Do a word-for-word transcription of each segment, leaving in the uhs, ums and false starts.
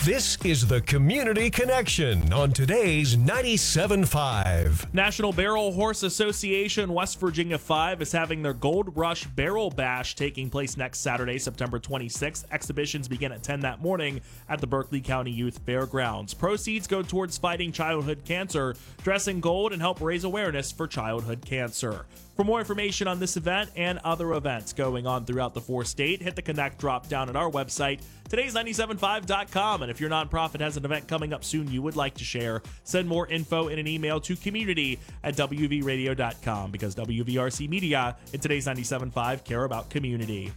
This is the Community Connection on today's ninety-seven point five. National Barrel Horse Association West Virginia five is having their Gold Rush Barrel Bash taking place next Saturday, September twenty-sixth. Exhibitions begin at ten that morning at the Berkeley County Youth Fairgrounds. Proceeds go towards fighting childhood cancer, dress in gold, and help raise awareness for childhood cancer. For more information on this event and other events going on throughout the four-state, hit the Connect drop down at our website, todays ninety-seven point five dot com. And if your nonprofit has an event coming up soon you would like to share, send more info in an email to community at w v radio dot com, because W V R C Media and Today's ninety-seven point five care about community.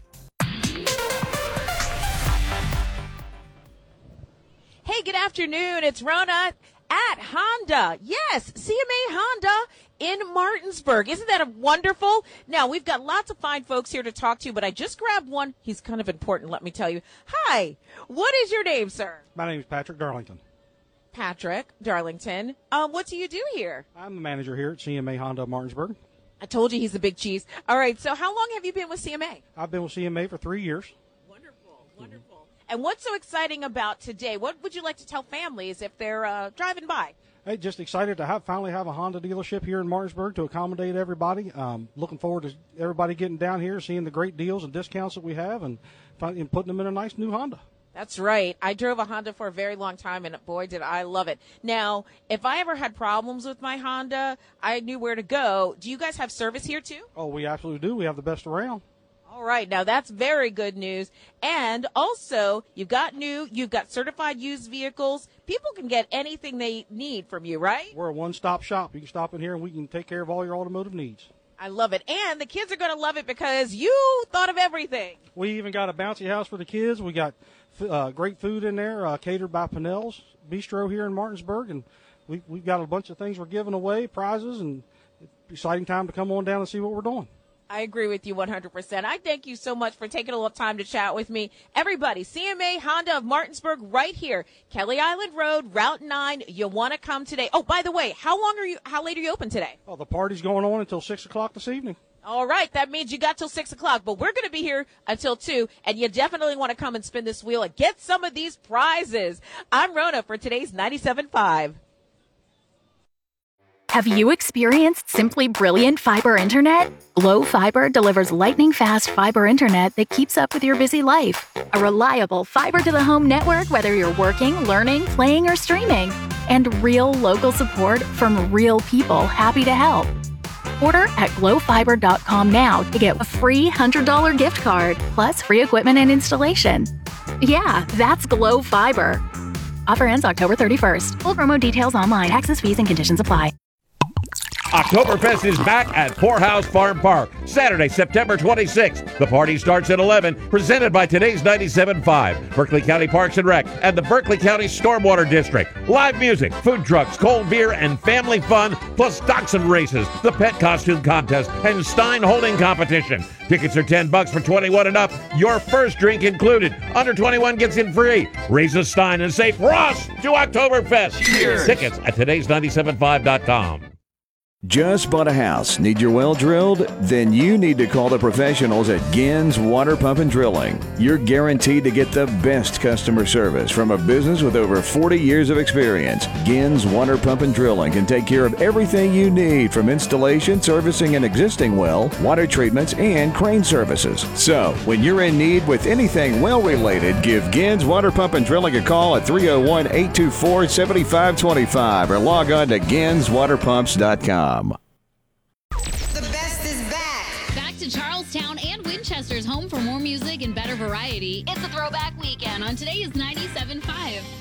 Hey, good afternoon. It's Rona at Honda. Yes, C M A Honda in Martinsburg. Isn't that wonderful? Now, we've got lots of fine folks here to talk to, but I just grabbed one. He's kind of important, let me tell you. Hi, what is your name, sir? My name is Patrick Darlington. Patrick Darlington. Um, what do you do here? I'm the manager here at C M A Honda Martinsburg. I told you he's the big cheese. All right, so how long have you been with C M A? I've been with C M A for three years. Wonderful, wonderful. Mm-hmm. And what's so exciting about today? What would you like to tell families if they're uh, driving by? Hey, just excited to have, finally have a Honda dealership here in Martinsburg to accommodate everybody. Um, looking forward to everybody getting down here, seeing the great deals and discounts that we have, and, and putting them in a nice new Honda. That's right. I drove a Honda for a very long time, and boy, did I love it. Now, if I ever had problems with my Honda, I knew where to go. Do you guys have service here, too? Oh, we absolutely do. We have the best around. All right. Now, that's very good news. And also, you've got new, you've got certified used vehicles. People can get anything they need from you, right? We're a one-stop shop. You can stop in here, and we can take care of all your automotive needs. I love it. And the kids are going to love it because you thought of everything. We even got a bouncy house for the kids. We got uh, great food in there, uh, catered by Pinnell's Bistro here in Martinsburg. And we, we've got a bunch of things we're giving away, prizes, and it's an exciting time to come on down and see what we're doing. I agree with you one hundred percent. I thank you so much for taking a little time to chat with me. Everybody, C M A Honda of Martinsburg right here, Kelly Island Road, Route nine. You want to come today. Oh, by the way, how long are you, how late are you open today? Oh, the party's going on until six o'clock this evening. All right. That means you got till six o'clock, but we're going to be here until two, and you definitely want to come and spin this wheel and get some of these prizes. I'm Rona for today's ninety-seven point five. Have you experienced simply brilliant fiber internet? Glow Fiber delivers lightning-fast fiber internet that keeps up with your busy life. A reliable fiber-to-the-home network whether you're working, learning, playing, or streaming. And real local support from real people happy to help. Order at glow fiber dot com now to get a free one hundred dollars gift card, plus free equipment and installation. Yeah, that's Glow Fiber. Offer ends October thirty-first. Full promo details online. Taxes, fees, and conditions apply. Oktoberfest is back at Poorhouse Farm Park, Saturday, September twenty-sixth. The party starts at eleven, presented by today's ninety-seven point five, Berkeley County Parks and Rec, and the Berkeley County Stormwater District. Live music, food trucks, cold beer, and family fun, plus dachshund races, the pet costume contest, and Stein holding competition. Tickets are ten bucks for twenty-one and up. Your first drink included. Under twenty-one gets in free. Raise a Stein and say Frost to Oktoberfest. Cheers. Tickets at todays ninety-seven point five dot com. Just bought a house? Need your well drilled? Then you need to call the professionals at Gins Water Pump and Drilling. You're guaranteed to get the best customer service from a business with over forty years of experience. Gins Water Pump and Drilling can take care of everything you need, from installation, servicing an existing well, water treatments, and crane services. So, when you're in need with anything well related, give Gins Water Pump and Drilling a call at three oh one, eight two four, seven five two five or log on to gins water pumps dot com. The best is back. Back to Charlestown and Winchester's home for more music and better variety. It's a throwback weekend on today's ninety-seven point five.